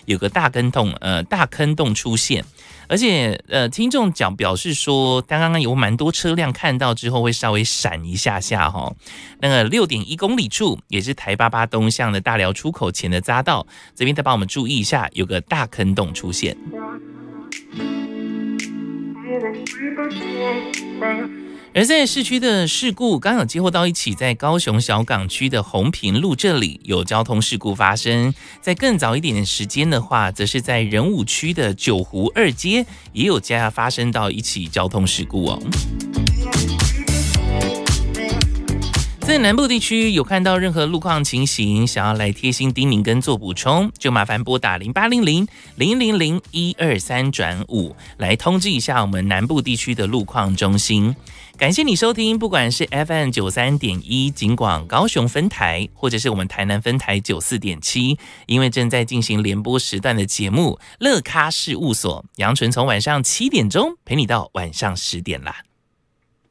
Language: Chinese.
有个大坑洞出现。而且听众表示说，刚刚有蛮多车辆看到之后会稍微闪一下下哈。那个6.1公里处也是台88东向的大寮出口前的匝道，这边再帮我们注意一下，有个大坑洞出现。而在市区的事故刚有接获到一起，在高雄小港区的红屏路这里有交通事故发生。在更早一点的时间的话，则是在仁武区的九湖2街也有发生到一起交通事故哦。在南部地区有看到任何路况情形，想要来贴心叮咛跟做补充，就麻烦拨打0800-000-123-5来通知一下我们南部地区的路况中心。感谢你收听，不管是 FM 93.1警广高雄分台，或者是我们台南分台94.7，因为正在进行联播时段的节目乐咖事务所，杨纯从晚上7点钟陪你到晚上10点啦。